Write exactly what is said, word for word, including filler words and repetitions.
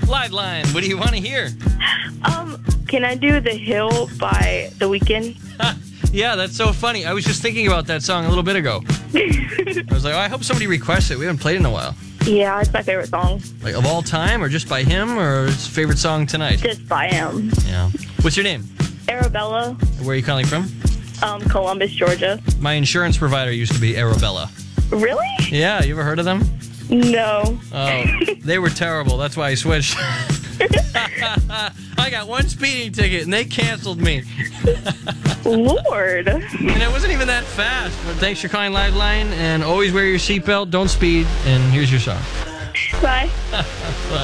Live line, what do you want to hear? Um, can I do The Hill by The Weeknd? Yeah, that's so funny. I was just thinking about that song a little bit ago. I was like, oh, I hope somebody requests it. We haven't played it in a while. Yeah, it's my favorite song. Like, of all time, or just by him, or his favorite song tonight? Just by him. Yeah. What's your name? Arabella, Where are you calling from? um, Columbus, Georgia. My insurance provider used to be Arabella. Really? Yeah, you ever heard of them? No. Oh, they were terrible. That's why I switched. I got one speeding ticket, and they canceled me. Lord. And it wasn't even that fast. But thanks for calling Live Line, and always wear your seatbelt, don't speed, and here's your song. Bye. Bye.